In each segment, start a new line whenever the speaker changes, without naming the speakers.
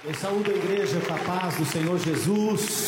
Eu saúdo a igreja com a paz do Senhor Jesus.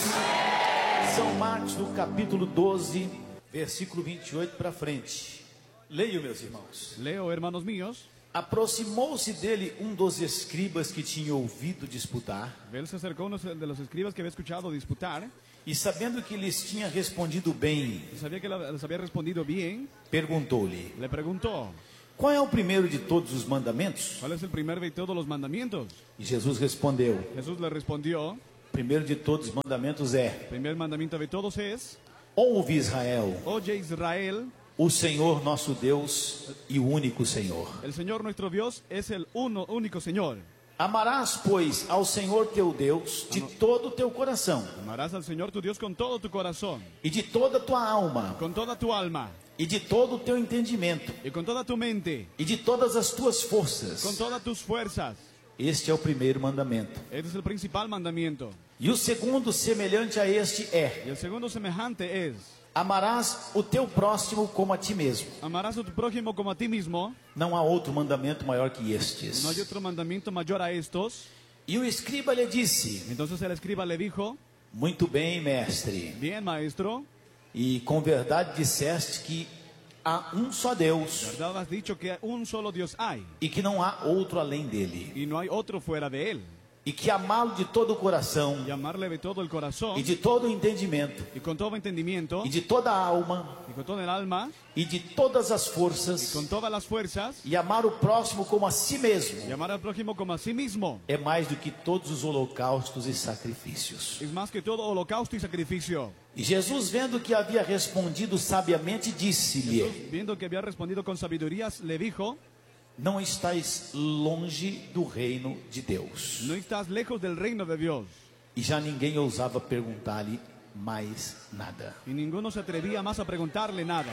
São Marcos, no capítulo 12, versículo 28 para frente. Leio, meus irmãos.
Leo, hermanos míos.
Aproximou-se dele um dos escribas que tinha ouvido disputar.
Él se acercó a uno de los escribas que había escuchado disputar.
E sabendo que lhes tinha respondido bem,
Y sabía que les había respondido bien.
perguntou-lhe:
Le preguntó:
qual é o primeiro de todos os mandamentos?
¿cuál es el primer de todos los mandamientos?
E Jesus respondeu:
Jesús le respondió:
o primeiro de todos os mandamentos é:
el primer mandamiento de todos es:
ouve, Israel,
oye Israel,
o Senhor nosso Deus e o único Senhor.
el Señor nuestro Dios es el único Señor.
Amarás, pois, ao Senhor teu Deus de todo o teu coração,
Amarás al Señor tu Dios con todo tu corazón,
e de toda a tua alma,
con toda tu alma,
e de todo o teu entendimento,
y con toda tu mente,
e de todas as tuas
con
forças.
todas tus fuerzas.
Este é o primeiro mandamento.
Este es el principal mandamiento.
E o segundo, semelhante a este, é:
Y el segundo semejante es:
amarás o teu próximo como a ti mesmo.
amarás a tu prójimo como a ti mismo.
Não há outro mandamento maior que estes.
No hay otro mandamiento mayor a estos.
E o escriba lhe disse:
Entonces el escriba le dijo:
muito bem, mestre,
bien, maestro,
e com verdade disseste que há um só Deus
verdad has dicho que un solo Dios hay
e que não há outro além dele,
y no hay otro fuera de él,
e que amá-lo de todo o coração
y amarle de todo el corazón
e de todo o entendimento
y con todo entendimiento
e de toda a alma
y con todo el alma
e de todas as
y
forças,
con todas las fuerzas,
e amar o próximo como a si mesmo,
y amar al prójimo como a sí mismo.
é mais do que todos os holocaustos e sacrifícios.
Es más que todo holocausto y sacrificio.
E Jesus, vendo que havia respondido sabiamente, disse-lhe:
Viendo que había respondido con sabiduría, le dijo:
não estáis longe do reino de Deus.
no estás lejos del reino de Dios.
E já ninguém ousava perguntar-lhe mais nada.
Y ninguno se atrevía más a preguntarle nada.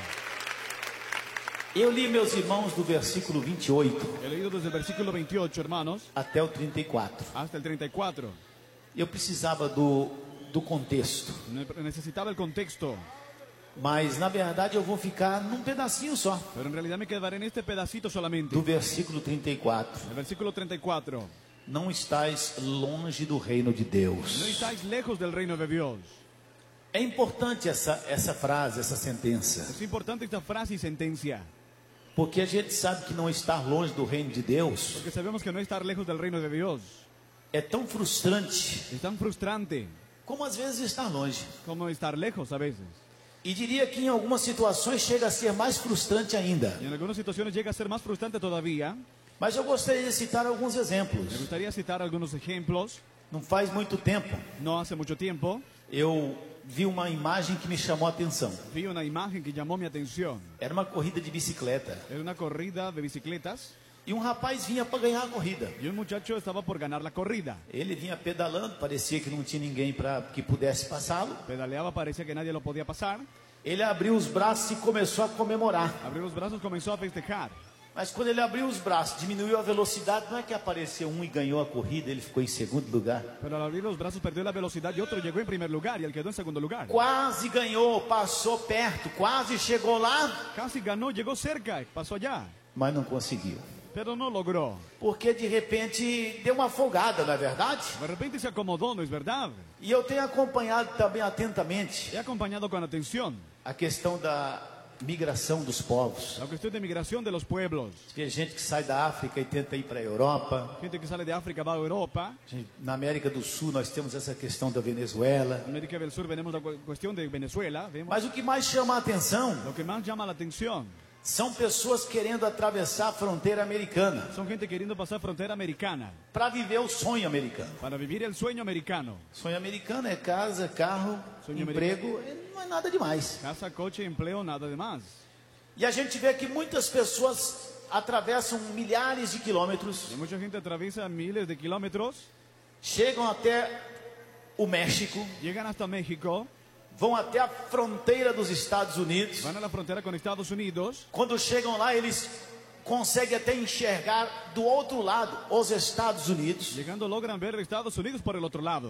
Eu li, meus irmãos, do versículo 28
He leído desde el versículo 28, hermanos,
até o 34.
hasta el 34.
Eu precisava do contexto,
Necesitaba el contexto,
mas na verdade eu vou ficar num pedacinho só,
pero en realidad me quedaré en este pedacito solamente.
do versículo 34.
El versículo 34.
Não estáis longe do reino de
No
Deus.
estáis lejos del reino de Dios.
É importante essa frase, essa sentença,
Es importante esta frase y sentencia,
porque a gente sabe que não estar longe do reino de Deus
porque sabemos que no estar lejos del reino de Dios
é tão frustrante
es tan frustrante
como às vezes estar longe.
como estar lejos a veces.
E diria que em algumas situações chega a ser mais frustrante ainda.
Y en algunas situaciones llega a ser más frustrante todavía.
Mas eu gostaria de citar alguns
Me
exemplos.
gustaría citar algunos ejemplos.
Não faz muito tempo,
No hace mucho tiempo
eu vi uma imagem que me chamou a atenção.
vi una imagen que llamó mi atención.
Era uma corrida de bicicleta.
Era una corrida de bicicletas
E um rapaz vinha para ganhar a corrida.
y un muchacho estaba por ganar la corrida.
Ele vinha pedalando, parecia que não tinha ninguém que pudesse passá-lo.
Pedaleaba, parecía que nadie lo podía pasar.
Ele abriu os braços e começou a comemorar.
Abrió los brazos, comenzó a festejar.
Mas quando ele abriu os braços, diminuiu a velocidade, não é que apareceu um e ganhou a corrida, ele ficou em segundo lugar.
Pero al abrir los brazos perdió la velocidad y otro llegó en primer lugar y él quedó en segundo lugar.
Quase ganhou, passou perto, quase chegou lá,
Casi ganó, llegó cerca, pasó allá,
mas não conseguiu.
pero no logró.
Porque de repente deu uma folgada, não é verdade?
De repente se acomodó, ¿no es verdad?
E eu tenho acompanhado também atentamente
He acompañado con atención
a questão da migração dos povos.
la cuestión de migración de los pueblos.
Tem gente que sai da África e tenta ir para a Europa.
Gente que sale de África va a Europa.
Na América do Sul nós temos essa questão da Venezuela.
En América del Sur tenemos la cuestión de Venezuela. Vemos.
Mas o que mais chama a atenção
Lo que más llama la atención
são pessoas querendo atravessar a fronteira americana
son gente queriendo pasar frontera americana
para viver o sonho americano.
para vivir el sueño americano.
Sonho americano é casa, carro,
Sonho
emprego, não é nada demais.
Casa, coche, empleo, nada de más.
E a gente vê que muitas pessoas atravessam milhares de quilômetros,
Y mucha gente atraviesa miles de kilómetros,
chegam até o México,
llegan hasta México,
vão até a fronteira dos Estados Unidos.
van a la frontera con Estados Unidos.
Quando chegam lá, eles conseguem até enxergar do outro lado os Estados Unidos,
Llegando logran ver Estados Unidos por el otro lado.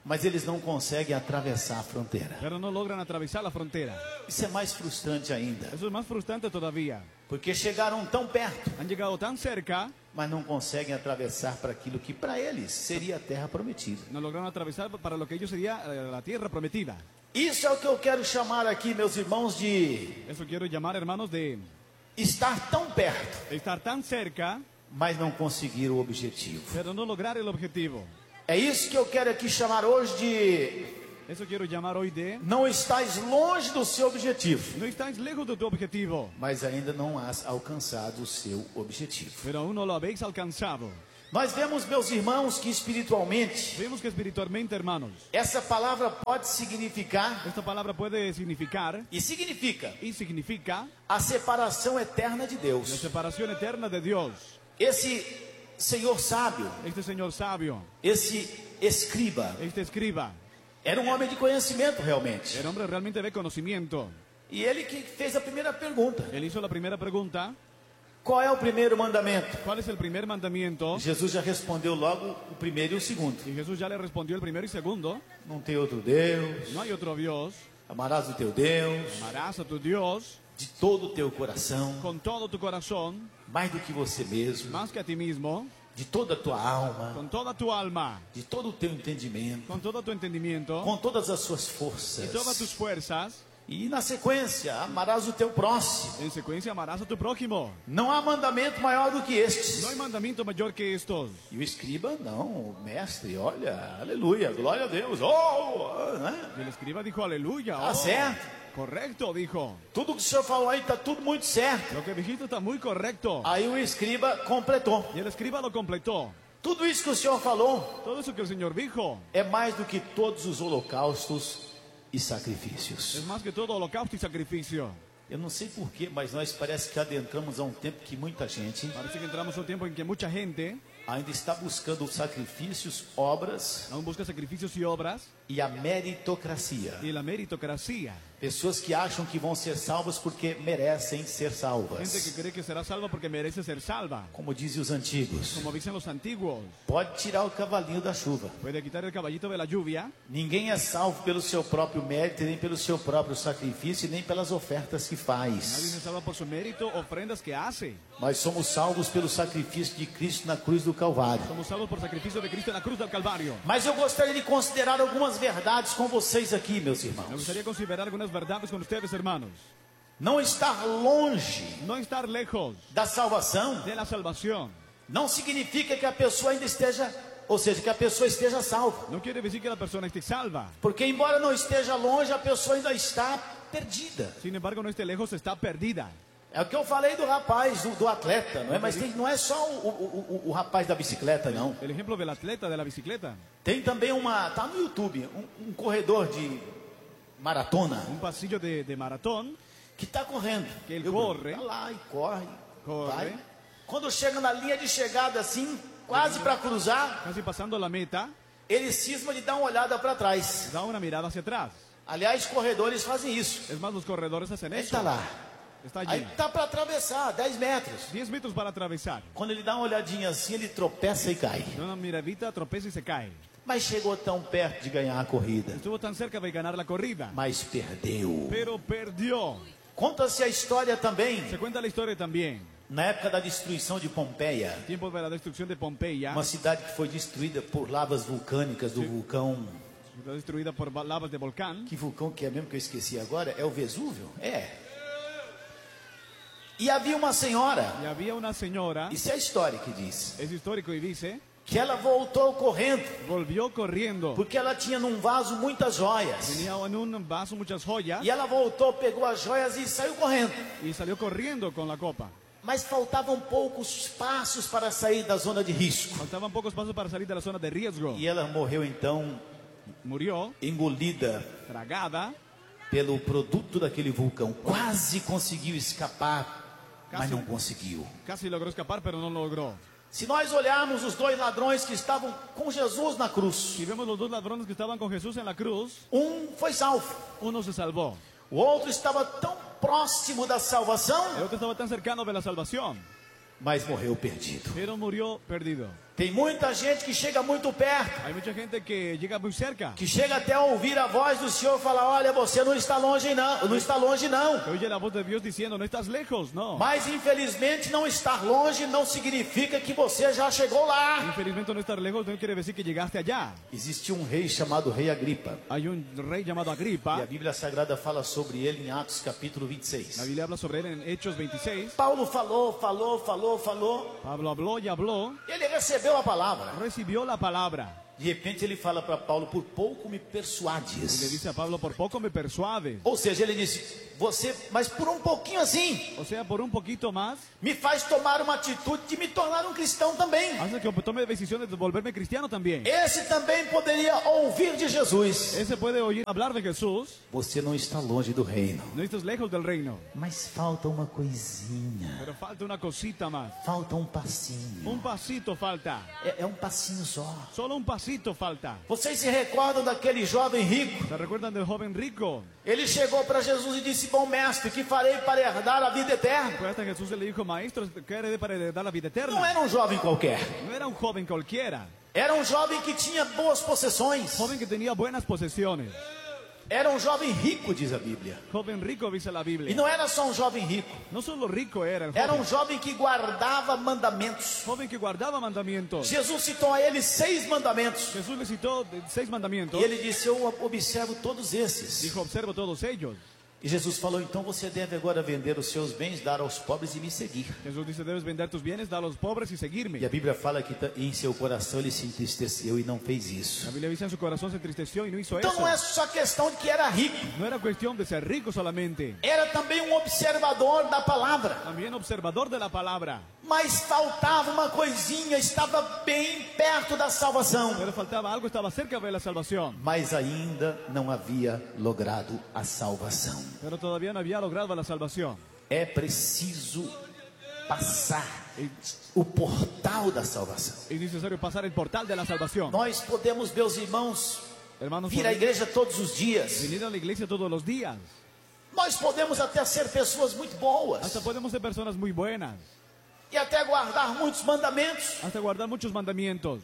mas eles não conseguem atravessar a fronteira.
pero no logran atravesar la frontera.
Isso é mais frustrante ainda,
Eso es más frustrante todavía.
porque chegaram tão perto,
Han llegado tan cerca,
mas não conseguem atravessar para aquilo que para eles seria a terra prometida.
no lograron atravesar para lo que ellos sería la tierra prometida.
Isso é o que eu quero chamar aqui, meus irmãos, de
Eso quiero llamar, hermanos, de
estar tão perto,
estar tan cerca,
mas não conseguir o objetivo.
pero no lograr el objetivo.
É isso que eu quero aqui chamar hoje de
Eso quiero llamar hoy de
não estás longe do seu objetivo,
no estás lejos de tu objetivo,
mas ainda não has alcançado o seu objetivo.
pero aún no lo habéis alcanzado.
Nós vemos, meus irmãos, que espiritualmente
Vemos que espiritualmente, hermanos,
essa palavra pode significar
esta palabra puede significar
e significa
y significa
a separação eterna de
la
Deus.
separación eterna de Dios.
Esse Senhor sábio,
Este señor sabio,
esse escriba,
este escriba,
era um homem de conhecimento realmente.
el hombre realmente de conocimiento.
E ele que fez a primeira pergunta:
Él hizo la primera pregunta,
qual é o primeiro mandamento?
¿cuál es el primer mandamiento?
Jesus já respondeu logo o primeiro e o segundo.
Y Jesús ya le respondió el primero y segundo.
Não tem outro Deus,
No hay otro Dios.
amarás o teu Deus
Amarás a tu Dios
de todo o teu coração,
con todo tu corazón,
mais do que você mesmo,
más que a ti mismo,
de toda a tua alma,
con toda tu alma,
de todo o teu entendimento,
con todo tu entendimiento
com todas as suas
y
forças.
todas tus fuerzas.
E na sequência, amarás o teu próximo.
En secuencia, amarás a tu prójimo.
Não há mandamento maior do que estes.
No hay mandamiento mayor que estos.
E o escriba, não, o mestre, olha, aleluia, glória a Deus. Oh, né?
Y el escriba dijo, aleluya.
Tá certo.
Correcto, dijo.
Tudo que o senhor falou aí está tudo muito certo.
Lo que dijiste está muy correcto.
Aí o escriba completou.
Y el escriba lo completó.
Tudo isso que o senhor falou
Todo eso que el Señor dijo
é mais do que todos os holocaustos e
es
sacrifícios.
más que todo holocausto y sacrificio.
Eu não sei porquê, mas nós parece que adentramos a um tempo que muita gente
Parece que entramos a un tiempo en que mucha gente
ainda está buscando sacrifícios, obras
aún busca sacrificios y obras
e a meritocracia.
y la meritocracia.
Pessoas que acham que vão ser salvas porque merecem ser
Gente que
salvas.
cree que será salva porque merece ser salva.
Como dizem os antigos,
Como dicen los antiguos,
pode tirar o cavalinho da chuva.
puede quitar el caballito de la lluvia.
Ninguém é salvo pelo seu próprio mérito, nem pelo seu próprio sacrifício, nem pelas ofertas que
Nadie
faz.
se salva por su mérito, ofrendas que hace.
Nós somos salvos pelo sacrifício de Cristo na cruz do Calvário.
Somos salvos por sacrificio de Cristo en la cruz del Calvario.
Mas eu gostaria de considerar algumas verdades com vocês aqui, meus
Me
irmãos.
gustaría considerar algunas verdades con ustedes, hermanos.
Não estar longe
No estar lejos
da salvação
de la salvación
não significa que a pessoa ainda esteja, ou seja, que a pessoa esteja salva.
no quiere decir que la persona esté salva.
Porque embora não esteja longe, a pessoa ainda está perdida.
Sin embargo, no esté lejos, está perdida.
É o que eu falei do rapaz, do atleta, não é? Mas não é só o rapaz da bicicleta, não.
El ejemplo del atleta de la bicicleta.
Tem também tá no YouTube, um corredor de maratona
Un pasillo de maratón.
que está correndo.
Que ele corre.
Tá lá e corre.
Corre.
Vai. Quando chega na linha de chegada assim, quase para cruzar,
Casi pasando la meta,
ele cisma de dar uma olhada para trás.
da una mirada hacia atrás.
Aliás, corredores fazem isso.
Es más, los corredores hacen
Ele
eso.
está lá.
Está
Aí
allí.
tá para atravessar, 10 metros.
10 metros para atravesar.
Quando ele dá uma olhadinha assim, ele tropeça e cai.
Da una miradita, tropeza y se cae.
Mas chegou tão perto de ganhar a corrida,
Estuvo tan cerca de ganar la corrida,
mas perdeu.
pero perdió.
Conta-se a história também,
Se cuenta la historia también.
na época da destruição de Pompeia,
Tiempo de la destrucción de Pompeya,
uma cidade que foi destruída por lavas vulcânicas do vulcão.
fue destruida por lavas de volcán.
Que vulcão que é mesmo que eu esqueci agora? É o Vesúvio? É. E havia uma senhora,
Y había una señora,
isso é a história que diz,
es histórico y dice,
que ela voltou correndo,
volvió corriendo.
porque ela tinha num vaso muitas joias.
Tenía en un vaso muchas joyas
E ela voltou, pegou as joias e saiu correndo.
y salió corriendo con la copa.
Mas faltavam poucos passos para sair da zona de risco.
Faltaban pocos pasos para salir de la zona de riesgo.
E ela morreu então
Murió,
engolida
tragada,
pelo produto daquele vulcão. Quase conseguiu escapar, mas
Casi.
não conseguiu.
casi logró escapar, pero no logró.
Se nós olharmos os dois ladrões que estavam com Jesus na cruz,
Si vemos los dos ladrones que estaban con Jesús en la cruz,
foi salvo.
uno se salvó.
O outro estava tão próximo da salvação,
El otro estaba tan cercano de la salvación,
mas morreu perdido.
pero murió perdido.
Tem muita gente que chega muito perto,
Hay mucha gente que llega muy cerca,
que chega até a ouvir a voz do Senhor falar: olha, você não está longe não, não está longe não.
que oye la voz de Dios diciendo, no estás lejos, no.
Mas infelizmente não estar longe não significa que você já chegou lá.
Infelizmente no estar lejos no quiere decir que llegaste allá.
Existia um rei chamado Rei Agripa,
Hay un rey llamado
e
Agripa.
a Bíblia Sagrada fala sobre ele em Atos capítulo 26.
La Biblia habla sobre él en Hechos 26.
Paulo falou.
Pablo habló y habló,
Ele recebeu a palavra.
recibió la palabra.
De repente ele fala para Paulo: por pouco me
Y le
persuades.
dice a Pablo, por poco me persuades.
Ou seja, ele disse: você, mas por um pouquinho assim,
O sea, por un poquito más,
me faz tomar uma atitude de me tornar um cristão também.
hace que tome decisiones de volverme cristiano también.
Esse também poderia ouvir de Jesus:
Ese puede oír hablar de Jesús.
você não está longe do reino,
No estás lejos del reino,
mas falta uma coisinha,
pero falta una cosita más.
falta um passinho.
Un pasito falta.
É um passinho só.
Solo un pasito falta.
Vocês se recordam daquele jovem rico?
¿Se recuerdan del joven rico?
Ele chegou para Jesus e disse: bom mestre, que farei para herdar a vida eterna?
Pues hasta Jesús le dijo, maestro, ¿qué haré para heredar la vida
Não
eterna?
era um jovem qualquer.
No era un joven cualquiera.
Era um jovem que tinha boas possessões.
Joven que tenía buenas posesiones.
Era um jovem rico, diz a Bíblia.
Joven rico, dice la
E
Biblia.
não era só um jovem rico.
No solo rico era el
Era um
joven.
jovem que guardava mandamentos.
Joven que guardaba mandamientos.
Jesus citou a ele 6 mandamentos.
Jesús le citó 6 mandamientos.
E ele disse: eu observo todos esses.
Dijo, observo todos ellos.
E Jesus falou: então você deve agora vender os seus bens, dar aos pobres e me seguir.
Jesús dice, debes vender tus bienes, dar a los pobres y
E
seguirme.
a Bíblia fala que em seu coração ele se entristeceu e não fez
La
isso.
Biblia dice, en su corazón se entristeció y no hizo
Então
eso.
não é só questão de que era rico.
No era cuestión de ser rico solamente.
Era também um observador da palavra.
También observador de la palabra.
Mas faltava uma coisinha, estava bem perto da salvação.
Pero faltaba algo, estaba cerca de la salvación.
Mas ainda não havia logrado a salvação.
Pero todavía no había logrado la salvación.
É preciso passar o portal da salvação.
Es necesario pasar el portal de la salvación.
Nós podemos, meus irmãos,
Hermanos,
vir à igreja todos os dias.
venir a la iglesia todos los días.
Nós podemos até ser pessoas muito boas.
Hasta podemos ser personas muy buenas.
E até guardar muitos mandamentos.
Hasta guardar muchos mandamientos.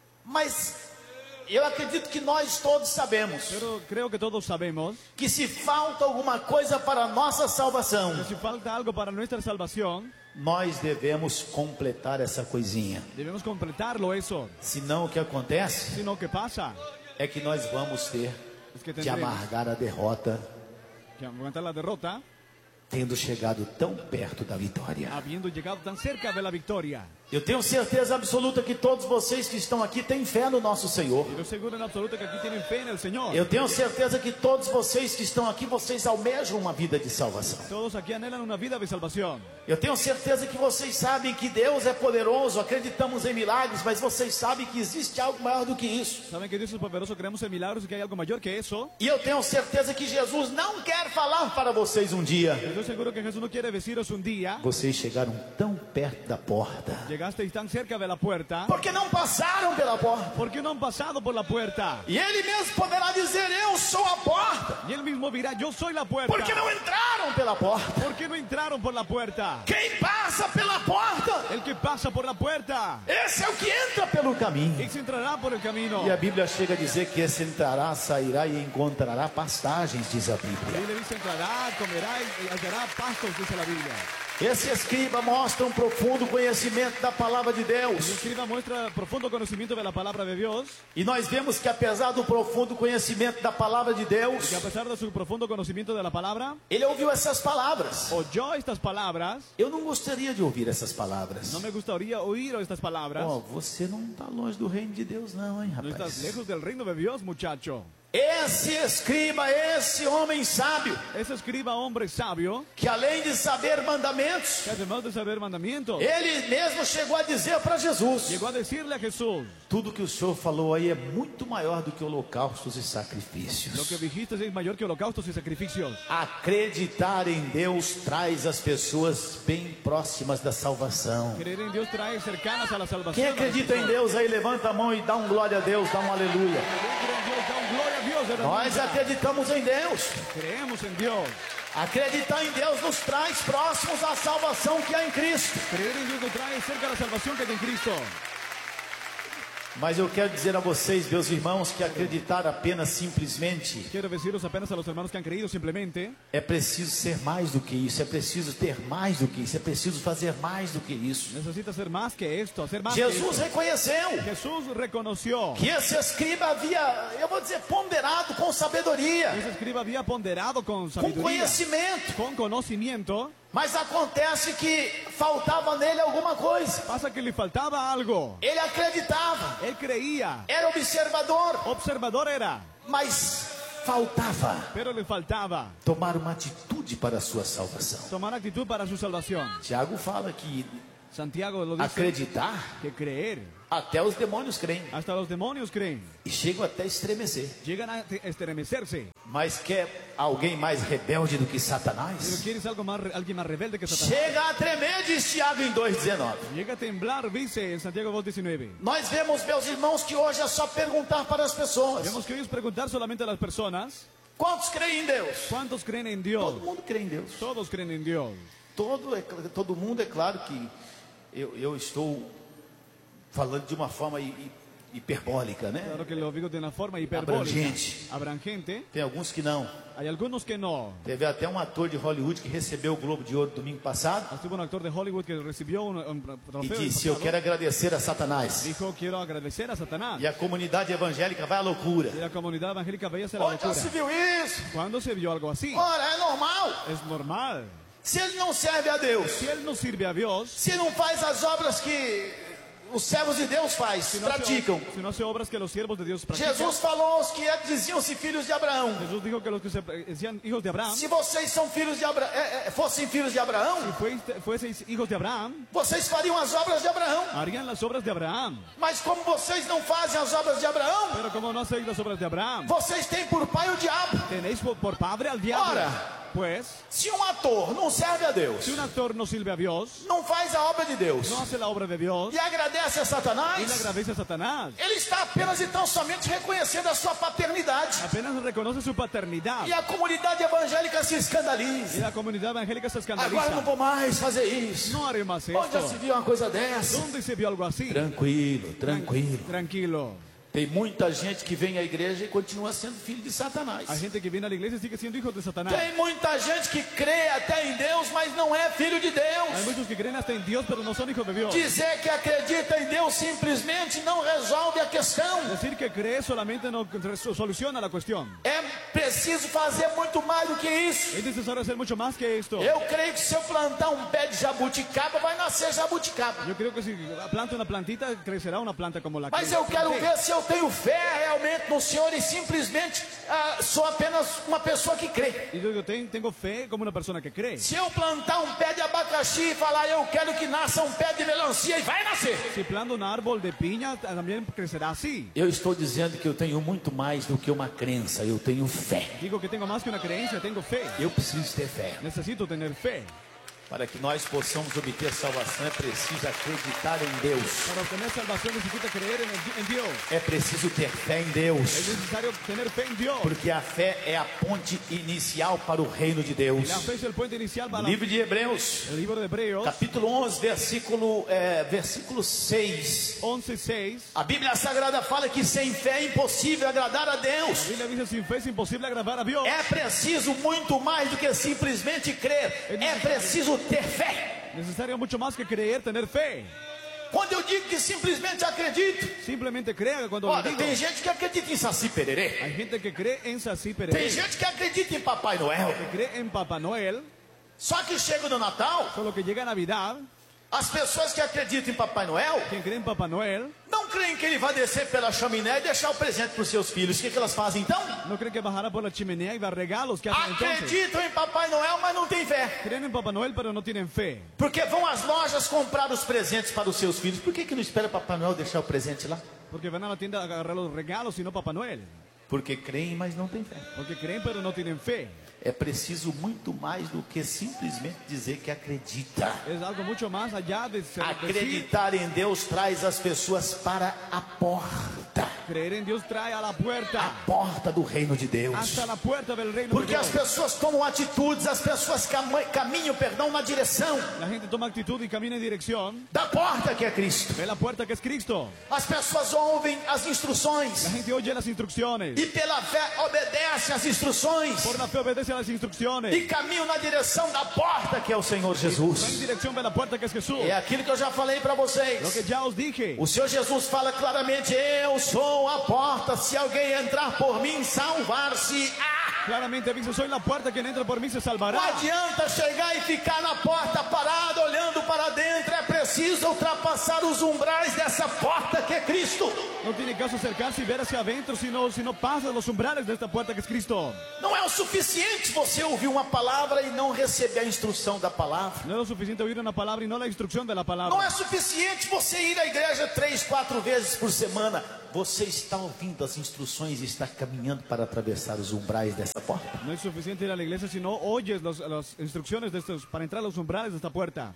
Mas eu acredito que nós todos sabemos
Pero creo que todos sabemos
que se falta alguma coisa para a nossa salvação,
que si falta algo para nuestra salvación,
nós devemos completar essa coisinha.
debemos completarlo eso.
Senão o que acontece
Sino que pasa
é que nós vamos ter
es que
que
tendremos
amargar a derrota,
que aguantar la derrota
tendo chegado tão perto da vitória.
habiendo llegado tan cerca de la victoria.
Eu tenho certeza absoluta que todos vocês que estão aqui têm fé no nosso Senhor.
Y yo seguro en absoluto que aquí tienen fe en el Señor.
Eu tenho certeza que todos vocês que estão aqui, vocês almejam uma vida de salvação.
Todos aquí anhelan una vida de salvación.
Eu tenho certeza que vocês sabem que Deus é poderoso, acreditamos em milagres, mas vocês sabem que existe algo maior do que isso.
Saben que Dios es poderoso, creemos en milagros y que hay algo mayor que eso.
E eu tenho certeza que Jesus não quer falar para vocês um dia:
Estoy seguro que Jesús no quiere deciros un día,
vocês chegaram tão perto da porta,
llegasteis tan cerca de la puerta,
porque não passaram pela porta.
¿por qué no han pasado por la puerta?
E Ele mesmo poderá dizer: eu sou a porta,
Y él mismo dirá, yo soy la puerta.
porque não entraram pela porta.
¿Por qué no entraron por la puerta?
Quem passa pela porta,
El que pasa por la puerta,
esse é o que entra pelo caminho.
ese entrará por el camino.
E a Bíblia chega a dizer que esse entrará, sairá e encontrará pastagens, diz a
La
Bíblia.
Biblia dice, entrará, comerá y hallará pastos, dice la Biblia.
Esse escriba mostra um profundo conhecimento da palavra de
El
Deus.
escriba muestra profundo conocimiento de la palabra de Dios,
E nós vemos que apesar do profundo conhecimento da palavra de Deus,
que a pesar de su profundo conocimiento de la palabra,
ele ouviu essas palavras.
oyó estas palabras.
Eu não gostaria de ouvir essas palavras.
No me gustaría oír estas palabras.
Ó, você não está longe do reino de Deus não, hein,
No estás
rapaz?
lejos del reino de Dios, muchacho.
Esse escriba, esse homem sábio,
Ese escriba, hombre sabio,
que além de saber mandamentos,
que además de saber mandamientos,
ele mesmo chegou a dizer para Jesus:
llegó a decirle a Jesús,
tudo que o Senhor falou aí é muito maior do que holocaustos e
lo que
sacrifícios.
dijiste es mayor que holocaustos y sacrificios.
Acreditar em Deus traz as pessoas bem próximas da salvação.
Creer en Dios trae cercanas a la salvación.
Quem acredita em Deus aí, levanta a mão e dá um glória a Deus, dá um aleluia.
Quien cree en Dios, da un gloria a Dios, hermano.
Nós acreditamos em Deus.
Creemos en Dios.
Acreditar em Deus nos traz próximos à salvação que há em Cristo.
Creer en Dios nos trae cerca a la salvación que hay en Cristo.
Mas eu quero dizer a vocês, meus irmãos, que acreditar apenas simplesmente
Quiero deciros apenas a los hermanos que han creído simplemente.
é preciso ser mais do que isso, é preciso ter mais do que isso, é preciso fazer mais do que isso.
Necesita ser más que esto, hacer más que
Jesus
esto.
reconheceu
Jesús reconoció
que esse escriba havia, eu vou dizer, ponderado com sabedoria,
que ese escriba había ponderado con
com
sabiduría,
conhecimento,
con conocimiento.
mas acontece que faltava nele alguma coisa.
Pasa que le faltaba algo.
Ele acreditava,
Él creía,
era observador,
observador era,
mas faltava
pero le faltaba
tomar uma atitude para a sua salvação.
tomar actitud para su salvación.
Tiago fala que
Santiago lo dice,
acreditar,
que creer,
até os demônios creem
hasta los demonios creen,
e chegam até a estremecer.
llegan a estremecerse.
Mas quer alguém mais rebelde do que
Pero
Satanás?
quieres alguien más rebelde que Satanás.
Chega a tremer, diz Tiago em 2,19.
Llega a temblar, dice en Santiago 2:19.
Nós vemos, meus irmãos, que hoje é só perguntar para as pessoas:
Vemos que hoy es preguntar solamente a las personas,
quantos creem em Deus?
¿cuántos creen en Dios?
Todo mundo crê em Deus.
Todos creen en Dios.
Todo mundo, é claro que eu estou falando de uma forma hiperbólica, né?
Claro que lo digo de una forma hiperbólica.
Abrangente.
Abrangente.
Tem alguns que não.
Hay algunos que no.
Teve até um ator de Hollywood que recebeu o Globo de Ouro domingo passado
Hubo un actor de Hollywood que recibió un
e
trofeo.
disse: eu quero agradecer a Satanás.
Dijo, quiero agradecer a Satanás.
E a comunidade evangélica vai à loucura.
Y la comunidad evangélica veía hacer la
Onde já
locura.
se viu isso?
¿Cuándo se vio algo así?
Ora, é normal.
Es normal.
Se ele não serve a Deus,
Si él no sirve a Dios,
se não faz as obras que os servos de Deus praticam.
si no hace obras que los siervos de Dios practican.
Jesus falou aos que diziam-se filhos de Abraão:
Jesús dijo que los que se decían hijos de Abraham,
se vocês são filhos de fossem filhos de Abraão,
si fueseis hijos de Abraham,
vocês fariam as obras de Abraão.
harían las obras de Abraham.
Mas como vocês não fazem as obras de Abraão,
Pero como no hacéis las obras de Abraham,
vocês têm por pai o diabo.
tenéis por padre al diablo.
Ora.
Pues,
Se um ator não serve a Deus,
si un actor no sirve a Dios,
não faz a obra de Deus
no hace la obra de Dios
e agradece a
y le
Satanás,
agradece a Satanás,
ele está apenas e tão somente reconhecendo a sua paternidade.
apenas reconoce su paternidad.
E a comunidade evangélica se
Y
escandaliza.
la comunidad evangélica se
Agora não
escandaliza.
vou mais fazer isso.
No haré más
Onde já se
esto.
viu uma coisa dessa?
¿Dónde se vio algo así?
Tranquilo, tranquilo.
Tranquilo.
Tem muita gente que vem à igreja e continua sendo filho de Satanás.
Hay gente que viene a la iglesia y sigue siendo hijos de Satanás.
Tem muita gente que crê até em Deus, mas não é filho de
Hay
Deus.
muchos que creen hasta en Dios, pero no son hijos de Dios.
Dizer que acredita em Deus simplesmente não resolve a questão.
Decir que cree solamente no soluciona la cuestión.
É preciso fazer muito mais do que isso.
Es necesario hacer mucho más que esto.
Eu creio que se eu plantar um pé de jabuticaba, vai nascer jabuticaba.
Yo creo que si planta una plantita, crecerá una planta como la que
Mas eu quero
planté.
ver se eu tenho fé realmente no Senhor e simplesmente sou apenas uma pessoa que crê.
Y yo tengo fe como una persona que cree.
Se eu plantar um pé de abacaxi e falar eu quero que nasça um pé de melancia, e vai nascer.
Si planto un árbol de piña, también crecerá así.
Eu estou dizendo que eu tenho muito mais do que uma crença, eu tenho fé.
Digo que tengo más que una creencia, tengo fe.
Eu preciso ter fé.
Necesito tener fe.
Para que nós possamos obter salvação, é preciso acreditar em Deus.
Para obtener salvación necesita creer en Dios.
É preciso ter fé em
Es
Deus.
necesario tener fe en Dios.
Porque a fé é a ponte inicial para o reino de Deus.
La fe es el puente inicial para
Livro de Hebreus,
el libro de Hebreos,
capítulo 11, versículo 6.
11:6.
A Bíblia Sagrada fala que sem fé é impossível agradar a Deus.
La Biblia dice, sin fe es imposible agradar a Dios.
É preciso muito mais do que simplesmente crer. É preciso ter fé.
Necesario mucho más que creer, tener fe.
Quando eu digo que simplesmente acredito,
Simplemente crea cuando lo
olha,
digo.
tem gente que acredita em Saci Pererê.
Hay gente que cree en Saci
Tem
Pererê,
gente que acredita em Papai Noel.
que cree en Papá Noel.
Só que chega no Natal,
Solo que llega Navidad,
as pessoas que acreditam em Papai Noel
quien cree en Papá Noel
não creem que ele vai descer pela chaminé e deixar o presente para os seus filhos. O que elas fazem então?
no cree que bajará por la chimenea y va a regalos. ¿Qué hacen entonces?
Acreditam em Papai Noel, mas não têm fé.
Creen en Papá Noel, pero no tienen fe.
Porque vão às lojas comprar os presentes para os seus filhos. Por que não espera Papai Noel deixar o presente lá?
Porque van a la tienda a agarrar los regalos y no Papá Noel.
Porque creem, mas não têm fé.
Porque creen, pero no tienen fe.
É preciso muito mais do que simplesmente dizer que acredita.
Es algo mucho más allá de decir
Acreditar em Deus traz as pessoas para a porta.
Creer en Dios trae a la puerta.
a porta do reino de Deus.
Hasta la puerta del reino de
Porque
Dios.
as pessoas tomam atitudes, as pessoas caminham, na direção
La gente toma actitud y camina en dirección
da porta que é Cristo.
de la puerta que es Cristo.
As pessoas ouvem as
La
instruções
gente oye las instrucciones.
e pela fé obedece às instruções
Por la fe obedece a las instrucciones.
e caminham na direção da porta que é o Senhor
Va en
Jesus.
dirección de la puerta que es Jesús.
É aquilo que eu já falei para
Lo
vocês.
que ya os dije.
O Senhor Jesus fala claramente: eu sou a porta, se alguém entrar por mim, salvar-se.
Claramente dice, soy la puerta, quien entra por mí se
Não
salvará.
adianta chegar e ficar na porta parado, olhando para dentro. É preciso ultrapassar os umbrais dessa porta que é Cristo.
No tiene caso acercarse y ver hacia adentro si no pasa los umbrales de esta puerta que es Cristo.
Não é o suficiente você ouvir uma palavra e não receber a instrução da palavra.
No es lo suficiente oír una palabra y no la instrucción de la
Não
palabra.
é suficiente você ir à igreja 3, 4 vezes por semana. Você está ouvindo as instruções e está caminhando para atravessar os umbrais dessa porta.
No es suficiente ir a la iglesia si no oyes las instrucciones de estos, para entrar a los umbrales de esta puerta.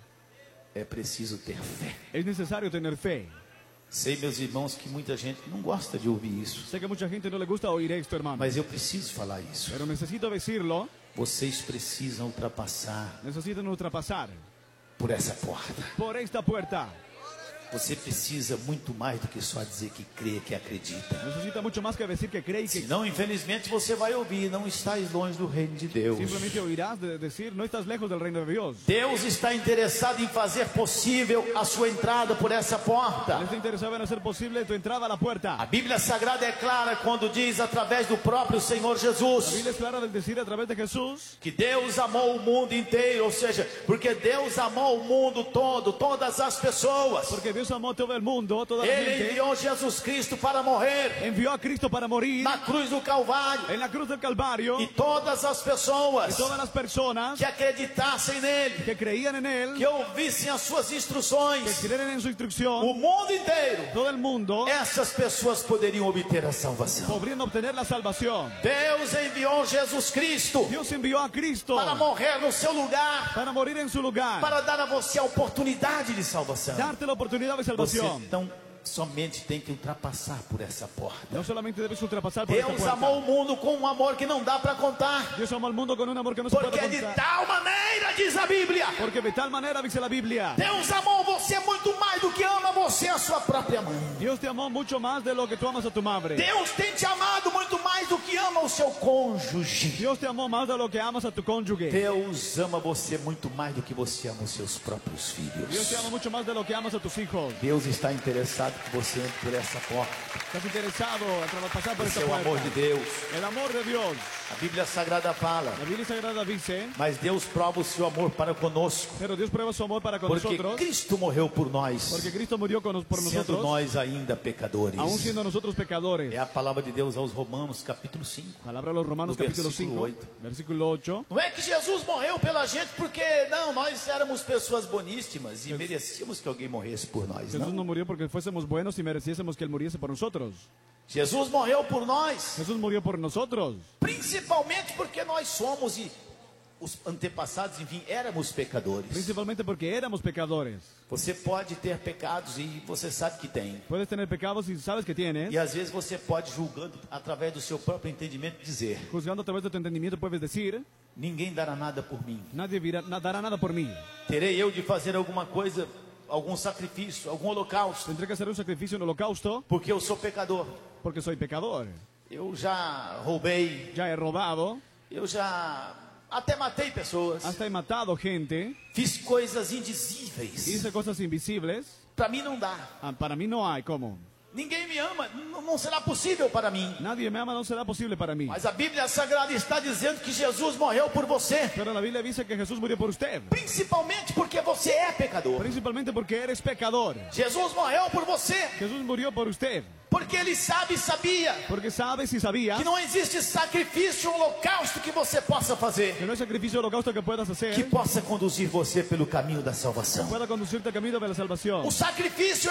É preciso ter fé.
Es necesario tener fe.
Sei, meus irmãos, que muita gente não gosta de ouvir isso,
Sé que a mucha gente no le gusta oír esto, hermano.
mas eu preciso falar isso.
Pero necesito decirlo.
Vocês precisam ultrapassar
Necesitan ultrapasar
por essa porta.
por esta puerta.
Você precisa muito mais do que só dizer que crê, que acredita.
Necesita mucho más que decir que cree y que
Senão, infelizmente, você vai ouvir: não estás longe do reino de Deus.
simplemente oirás de decir, no estás lejos del reino de Dios.
Deus está interessado em fazer possível a sua entrada por essa
Él
porta.
está interesado en hacer posible tu entrada a la puerta.
A Bíblia Sagrada é clara quando diz, através do próprio Senhor
La
Jesus,
Biblia es clara del decir a través de Jesús
que Deus amou o mundo inteiro, ou seja, porque Deus amou o mundo todo, todas as pessoas.
porque Dios amó a todo el mundo, toda la
Ele
gente.
enviou Jesus Cristo para morrer
Envió a Cristo para morir
na cruz do Calvário.
en la cruz del Calvario.
E todas as pessoas
Y todas las personas
que acreditassem nele,
que creían en Él,
que ouvissem as suas
que
instruções,
creen en su instrucción,
o mundo inteiro,
todo el mundo
essas pessoas poderiam obter a salvação.
podrían obtener la salvación.
Deus enviou Jesus Cristo
Dios envió a Cristo
para morrer no seu lugar,
para morir en su lugar,
para dar a você a oportunidade de salvação.
darte la oportunidad de
Você
salvación.
então somente tem que ultrapassar por essa porta.
No solamente debes ultrapasar por esta
Deus
puerta.
amou o mundo com um amor que não dá para contar,
Dios amó al mundo con un amor que no se
porque
puede
é de
contar.
tal maneira, diz a Bíblia.
Porque de tal manera dice la Biblia,
Deus amou você muito mais do que ama você a sua própria mãe.
Dios te amó mucho más de lo que tú amas a tu madre.
Deus tem te amado muito mais do que ama o seu cônjuge.
Dios te amó más de lo que amas a tu cónyuge.
Deus ama você muito mais do que você ama os seus próprios
Dios te ama
filhos.
mucho más de lo que amas a tus hijos.
Deus está interessado que você entre por essa porta.
Estás interesado en pasar por
Esse
esta
é o amor de
puerta.
Deus.
El amor de Dios.
A Bíblia Sagrada fala:
La Biblia Sagrada dice,
mas Deus prova o seu amor para conosco,
pero Dios prueba su amor para con
porque
nosotros,
Cristo morreu por nós,
porque Cristo murió por
sendo
nosotros,
nós ainda pecadores.
aún siendo nosotros pecadores.
É a palavra de Deus aos Romanos, capítulo 5.
Palabra a los Romanos
No
capítulo
versículo
5,
8.
versículo 8.
Não é que Jesus morreu pela gente porque, não, nós éramos pessoas boníssimas e merecíamos que alguém morresse por nós,
Jesús no
não.
murió porque fuésemos buenos y mereciésemos que Él muriese por nosotros.
Jesus morreu por nós,
Jesús murió por nosotros,
principalmente porque nós somos e os antepassados, enfim, éramos pecadores.
principalmente porque éramos pecadores.
Você pode ter pecados e você sabe que tem.
Puedes tener pecados y sabes que tienes.
E às vezes você pode, julgando através do seu próprio entendimento, dizer:
Juzgando a través de tu entendimiento puedes decir,
ninguém dará nada por mim.
nadie dará nada por mí.
Terei eu de fazer alguma coisa, algum sacrifício, algum holocausto,
Tendré que hacer un sacrificio en holocausto
porque eu sou pecador.
porque soy pecador.
Eu já roubei,
Ya he robado,
eu já até matei pessoas,
hasta he matado gente,
fiz coisas indizíveis.
hice cosas invisibles.
Para mim não dá.
Para mí no hay cómo.
Ninguém me ama, não será possível para mim.
Nadie me ama, no será posible para mí.
Mas a Bíblia Sagrada está dizendo que Jesus morreu por você,
Pero la Biblia dice que Jesús murió por usted,
principalmente porque você é pecador.
principalmente porque eres pecador.
Jesus morreu por você,
Jesús murió por usted,
porque ele sabe e sabia
porque sabes y sabías
que não existe sacrifício, holocausto que você possa fazer,
que no hay sacrificio o holocausto que puedas
que
hacer
possa conduzir você pelo caminho da salvação.
pueda conducirte al camino de la salvación.
O sacrifício era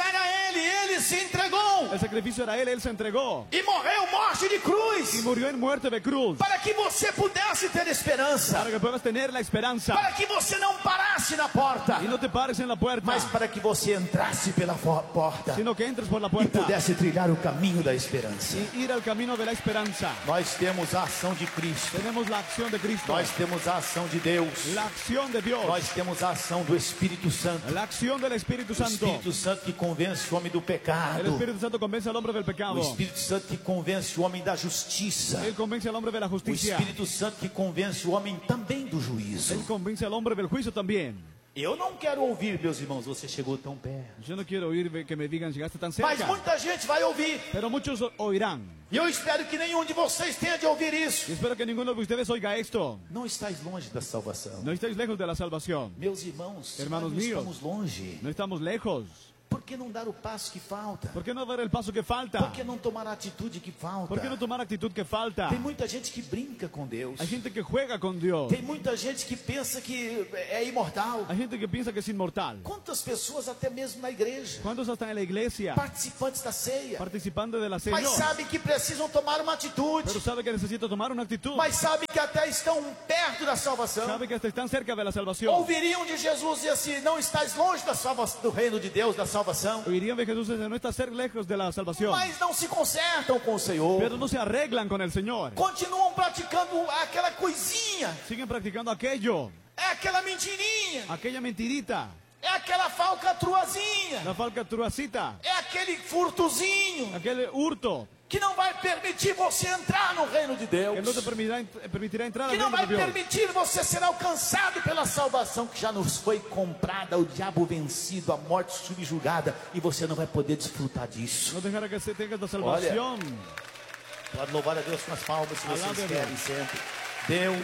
ele se entregou.
El sacrificio era él se entregó.
E morreu morte de
Y
cruz.
murió en muerte de cruz.
Para que você pudesse ter esperança.
Para que puedas tener la esperanza.
Para que você não parasse na porta.
Y no te pares en la puerta.
Mas para que você entrasse pela porta.
Sino que entres por la
E
puerta.
pudesse trilhar o caminho da esperança.
Y ir al camino de la esperanza.
Nós temos a ação de Cristo.
Tenemos la acción de Cristo.
Nós temos a ação de Deus.
La acción de Dios.
Nós temos a ação do Espírito Santo.
La acción del Espíritu
O
Santo.
Espírito Santo que convence o homem do
El
pecado.
Espíritu Santo convence al hombre del
O
pecado.
Espírito Santo que convence o homem da justiça.
Él convence al hombre de la
O
justicia.
Espírito Santo que convence o homem também do juízo.
Él convence al hombre del juicio también.
Eu não quero ouvir, meus irmãos, você chegou tão perto.
Yo no quiero oír que me digan llegaste tan
Mas
cerca.
muita gente vai ouvir.
Pero muchos oirán.
E eu espero que nenhum de vocês tenha de ouvir isso.
Y espero que ninguno de ustedes oiga esto.
Não estáis longe da salvação.
No estáis lejos de la salvación.
Meus irmãos,
Hermanos
nós não
míos.
estamos longe.
No estamos lejos.
Por que não dar o passo que falta?
¿Por qué no dar el paso que falta?
Por que não tomar a atitude que falta?
¿Por qué no tomar actitud que falta?
Tem muita gente que brinca com Deus.
Hay gente que juega con Dios.
Tem muita gente que pensa que é imortal.
Hay gente que piensa que es inmortal.
Quantas pessoas até mesmo na igreja,
¿Cuántos están en la iglesia
participantes da ceia,
participando de la
mas
cena?
sabem que precisam tomar uma atitude,
Pero sabe que necesita tomar una actitud.
mas sabem que até estão perto da salvação.
Sabe que hasta están cerca de la salvación.
Ouviriam de Jesus dizer assim: não estás longe do reino de Deus, da salvação,
Oirían de Jesús dice, no está ser lejos de la salvación.
mas não se consertam com o Senhor.
Pero no se arreglan con el Señor.
Continuam praticando aquela coisinha,
Siguen practicando aquello.
é aquela mentirinha,
Aquella mentirita.
é aquela falcatruazinha,
La falcatruacita.
é aquele furtozinho
Aquel hurto.
que não vai permitir você entrar no reino de Deus.
Que no te permitirá entrar
Que
al
não
reino
vai
de Dios.
permitir você ser alcançado pela salvação que já nos foi comprada, o diabo vencido, a morte subjugada, e você não vai poder desfrutar disso.
No dejará que se tengas la salvación.
Pode louvar a Deus com as palmas se vocês
Alabe a
querem sempre. Deus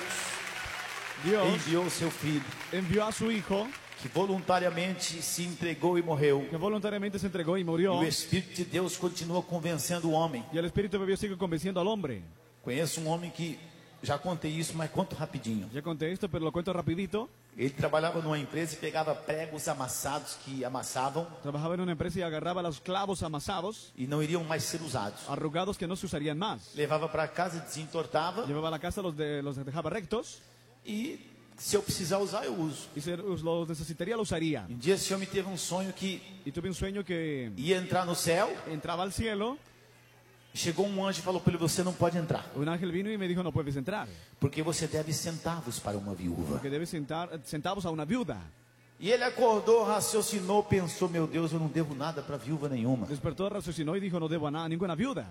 Dios
enviou o seu Filho,
envió a su Hijo,
que voluntariamente se entregou e morreu.
que voluntariamente se entregó y
E
murió.
o Espírito de Deus continua convencendo o homem.
Y el Espíritu de Dios sigue convenciendo al hombre.
Conheço um homem que, já contei isso, mas conto rapidinho.
Ya conté esto, pero lo cuento rapidito.
Ele trabalhava numa empresa e pegava pregos amassados que amassavam
Trabajaba en una empresa y agarraba los clavos amasados,
e não iriam mais ser usados.
arrugados que no se usarían más.
Levava para casa, desentortava
Llevaba a la casa, los dejaba rectos
e se eu precisar usar, eu uso.
y si los necesitaría, lo usaría.
Um dia esse homem teve um sonho que
Y tuve un sueño que
ia entrar no céu.
entraba al cielo,
Chegou um anjo e falou para ele: você não pode entrar,
un ángel vino y me dijo, no puedes entrar,
porque você deve centavos para uma viúva.
porque debes centavos a una viuda.
E ele acordou, raciocinou, pensou: meu Deus, eu não devo nada para viúva nenhuma.
Despertó, raciocinó y dijo, no debo a nada, ninguna viuda.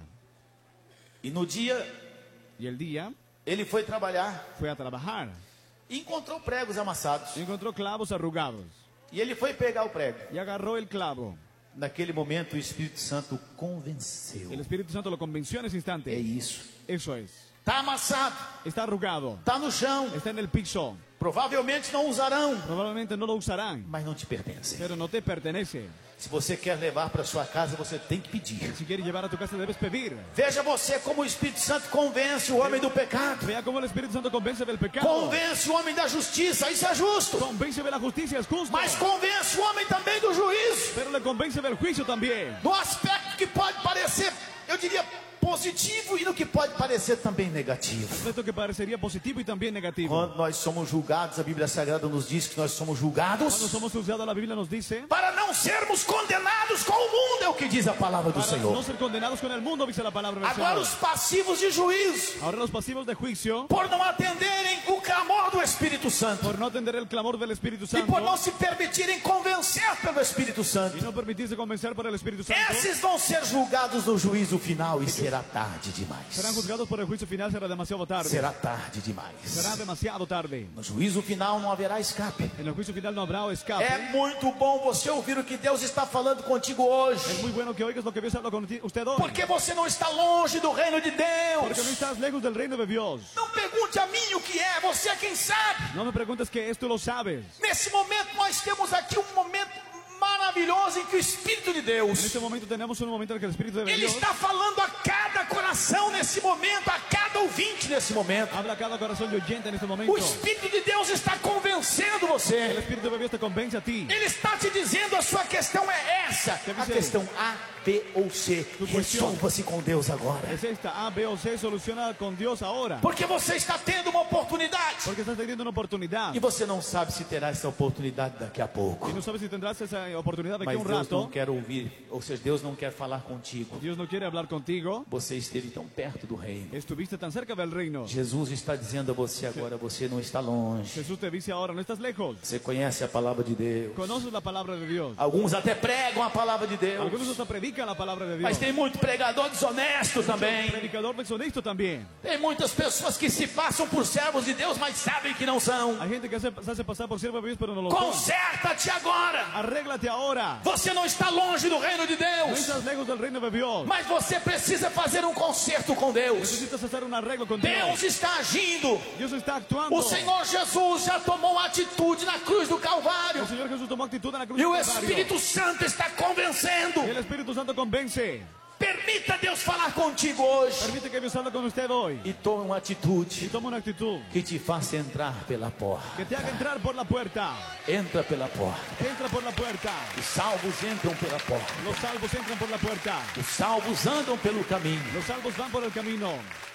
E no dia
Y el día
ele foi trabalhar
fue a trabajar
e encontrou pregos amassados.
y encontró clavos arrugados
E ele foi pegar o prego.
y agarró el clavo.
Naquele momento o Espírito Santo convenceu.
El Espíritu Santo lo convenció en ese
É
instante.
isso.
Eso es.
Está amassado,
Está arrugado,
está no chão.
está en el piso.
Provavelmente não usarão,
Probablemente no lo usarán,
mas não te pertence.
pero no te pertenece.
Se você quer levar para sua casa, você tem que pedir.
Si quieres llevar a tu casa, debes pedir.
Veja você como o Espírito Santo convence o homem do pecado.
Vea cómo el Espíritu Santo convence del pecado.
Convence o homem da justiça, isso é justo.
Convence de la justicia, es justo.
Mas convence o homem também do juízo.
Pero le convence del juicio también.
No aspecto que pode parecer, eu diria, positivo e no que pode parecer também negativo.
Esto que parecería positivo y también negativo.
Quando nós somos julgados, a Bíblia Sagrada nos diz que nós somos julgados
Cuando somos juzgados, la Biblia nos dice,
para não sermos condenados com o mundo, é o que diz a palavra do
para no
Senhor.
ser condenados con el mundo, dice la palabra del
Agora
Señor.
os passivos de juízo,
Ahora los pasivos de juicio,
por não atenderem o clamor do Espírito Santo
por no atender el clamor del Espíritu
e
Santo
por não se permitirem convencer pelo Espírito Santo,
y no permitirse convencer por el Espíritu Santo,
esses vão ser julgados no juízo final e será tarde demais.
serán juzgados por el juicio final, será demasiado tarde.
Será tarde demais.
Será demasiado tarde.
No juízo final não haverá escape.
En el juicio final no habrá escape.
É muito bom você ouvir o que Deus está falando contigo hoje,
Es muy bueno que oigas lo que Dios habla con usted hoy.
porque você não está longe do reino de
Porque no
Deus.
estás lejos del reino de Dios.
Não pergunte a mim o que é, você é quem sabe.
No me preguntes que esto lo sabes.
Nesse momento nós temos aqui um momento maravilhoso em que o Espírito de
En
Deus,
este momento tenemos un momento en el que el Espíritu de
Ele
Dios
está falando a cada coração nesse momento, a cada ouvinte nesse momento.
habla a cada corazón y oyente en este
O
momento.
Espírito de Deus está convencendo
El
você.
Espíritu de Dios te convence a ti.
Ele está te dizendo: a sua questão é essa. A questão A, B ou C. Resolva-se com Deus agora.
Es esta A, B o C, soluciona con Dios ahora.
Porque você está tendo uma oportunidade.
Porque estás teniendo una oportunidad.
E você não sabe se terá essa oportunidade daqui a pouco.
Y no sabes si tendrás esa oportunidad de aquí a
Mas
un
Deus não
rato.
quer ouvir, ou seja, Deus não quer falar contigo.
Dios no quiere hablar contigo.
Você esteve tão perto do reino.
Estuviste tan cerca del reino.
Jesus está dizendo a você agora: você não está longe.
Jesús te dice ahora, no estás lejos.
Você conhece a palavra de Deus.
Conoces la palabra de Dios.
Alguns até pregam a palavra de Deus.
Algunos hasta predican la palabra de Dios.
Mas tem muito pregador desonesto também.
Predicador deshonesto también.
Tem muitas pessoas que se passam por servos de Deus, mas sabem que não são.
Hay gente que se hace pasar por siervo de Dios, pero no lo son.
Conserta-te agora.
Arréglate ahora.
Você não está longe do reino de
No
Deus,
estás lejos del reino de Dios.
mas você precisa fazer um conserto com Deus.
Necesitas hacer un arreglo con
Deus
Dios.
está agindo.
Dios está actuando.
O Senhor Jesus já tomou atitude na cruz do Calvário.
El Señor Jesús tomó actitud en la cruz
E o
del Calvario.
Espírito Santo está convencendo.
Y el Espíritu Santo convence.
Permita Deus falar contigo hoje.
Permite que Dios hable con usted hoy.
E tome uma
Y
atitude
toma una actitud
que te faça entrar pela porta.
que te haga entrar por la puerta.
Entra pela porta.
Entra por la puerta.
Os salvos entram pela porta.
Los salvos entran por la puerta.
Os salvos andam pelo caminho.
Los salvos van por el camino.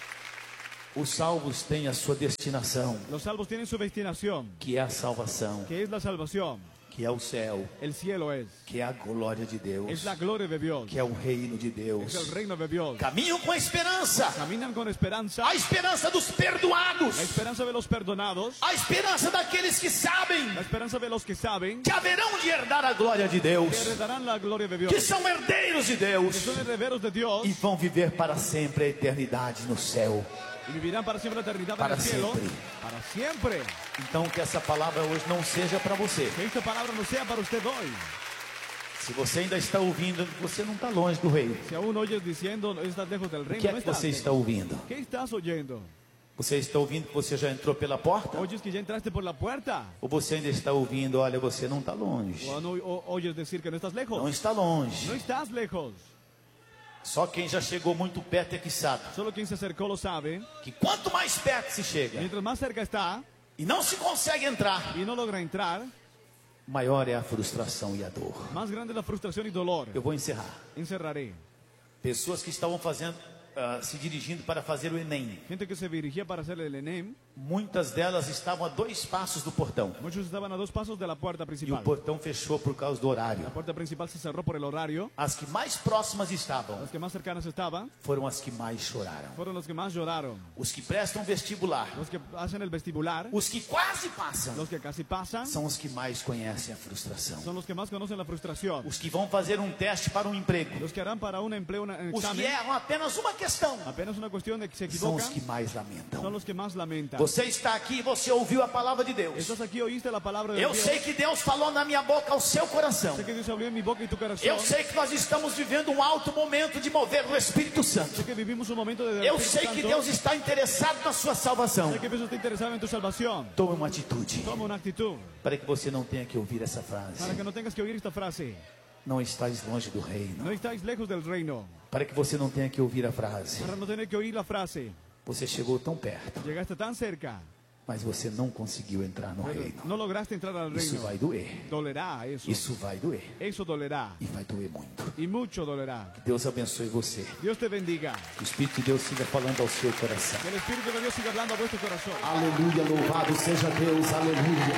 Os salvos têm a sua destinação,
Los salvos tienen su destinación,
que é a salvação,
que es la salvación.
que é o céu,
El cielo es
que é a glória de Deus,
es la gloria de Dios.
que é o reino de
Es
Deus.
el reino de Dios.
Caminham com esperança,
Caminan con esperanza.
a esperança dos perdoados,
La esperanza de los perdonados.
a esperança daqueles que sabem
La esperanza de los que saben
que haverão de herdar a glória de
que
Deus,
heredarán la gloria de Dios.
que são herdeiros de
Que
Deus
son herederos de Dios
e vão viver para sempre a eternidade no céu.
y vivirán para siempre la eternidad
Para
en el cielo.
siempre.
Para siempre.
Então que essa palavra hoje não seja para você.
Que esta palabra no sea para usted hoy.
Se você ainda está ouvindo, você não está longe do reino.
Si aún oyes diciendo no estás lejos del
O
reino,
que é
no
que
estás
você está
lejos.
ouvindo?
¿Qué estás oyendo?
Você está ouvindo que você já entrou pela porta?
¿Oyes que ya entraste por la puerta?
Ou você ainda está ouvindo, olha, você não está longe.
¿O oyes decir que no estás lejos?
Não está longe.
No estás lejos.
Só quem já chegou muito perto é que sabe
Solo quien se acercó lo sabe.
que quanto mais perto se chega
Mientras más cerca está
e não se consegue entrar,
y no logra entrar,
maior é a frustração e a dor.
más grande la frustración y dolor.
Eu vou encerrar.
Encerraré.
Pessoas que estavam fazendo, se dirigindo para fazer o Enem.
Gente que se dirigía para hacer el ENEM,
Muitas delas estavam a 2 passos do portão.
muchos estaban a 2 pasos de la puerta
E o
principal.
portão fechou por causa do horário.
La puerta principal se cerró por el horario.
As que mais próximas estavam
Las que más cercanas estaban
foram as que mais choraram.
fueron los que más lloraron.
Os que prestam vestibular,
Los que hacen el vestibular,
os que quase passam,
los que casi pasan,
são os que mais conhecem a frustração.
son los que más conocen la frustración.
Os que vão fazer um teste para um emprego,
Los que harán para un empleo un
os que
examen,
erram apenas uma questão,
apenas una cuestión de que se
são os
equivocan,
que mais
son
lamentam.
los que más lamentan.
Você está aqui, você ouviu a palavra de Deus.
Estás aquí, oíste la palabra de
Eu
Dios.
sei que Deus falou na minha boca ao seu coração.
Sé que Dios abrió en mi boca y tu corazón.
Eu sei que nós estamos vivendo um alto momento de mover o Espírito Santo.
Sé que vivimos un momento de
Eu
Espíritu
sei que
Santo.
Deus está interessado na sua salvação.
Sé que Dios está interesado en tu salvación.
Tome uma atitude
Toma una actitud
para que você não tenha que ouvir essa
para
frase.
que no tengas que oír esta frase.
Não estáis longe do reino.
No estáis lejos del reino.
Para que você não tenha que ouvir a frase.
Para no tener que oír la frase.
Você chegou tão perto,
Llegaste tan cerca,
mas você não conseguiu entrar no
pero
reino.
no lograste entrar al
Isso
reino.
vai doer.
Dolerá eso.
Isso vai doer.
Eso dolerá.
E vai doer muito.
Y mucho dolerá.
Deus abençoe você.
Dios te bendiga.
Que o Espírito de Deus siga falando ao seu coração.
Que el Espíritu de Dios siga hablando a vuestro corazón.
Aleluia, louvado seja Deus, aleluia.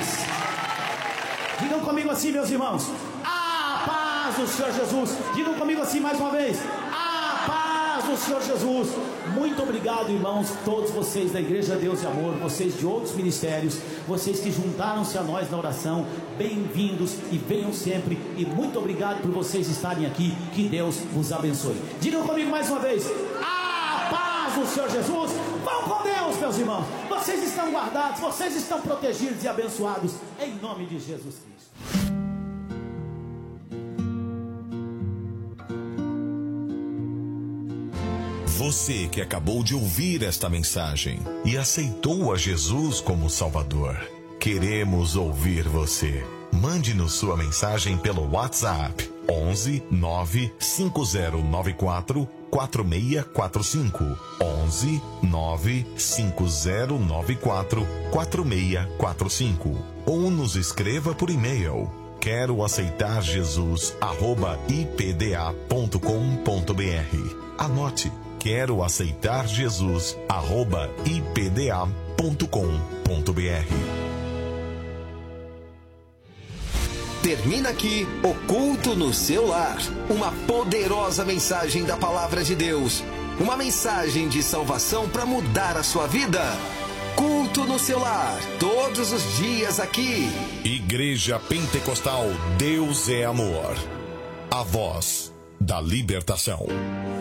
Digam comigo assim, meus irmãos. A paz do Senhor Jesus. Digam comigo assim mais uma vez. A paz do Senhor Jesus. Muito obrigado, irmãos, todos vocês da Igreja Deus e Amor, vocês de outros ministérios, vocês que juntaram-se a nós na oração. Bem-vindos e venham sempre. E muito obrigado por vocês estarem aqui. Que Deus vos abençoe. Digam comigo mais uma vez. A paz do Senhor Jesus. Vão com Deus, meus irmãos. Vocês estão guardados, vocês estão protegidos e abençoados em nome de Jesus Cristo.
Você que acabou de ouvir esta mensagem e aceitou a Jesus como Salvador, queremos ouvir você. Mande-nos sua mensagem pelo WhatsApp 11 95094 4645. 11 95094 4645. Ou nos escreva por e-mail quero aceitar Jesus @ipda.com.br. Anote, quero aceitar Jesus @ipda.com.br.
Termina aqui o Culto no Seu Lar. Uma poderosa mensagem da Palavra de Deus. Uma mensagem de salvação para mudar a sua vida. Culto no Seu Lar, todos os dias aqui.
Igreja Pentecostal Deus é Amor. A voz da libertação.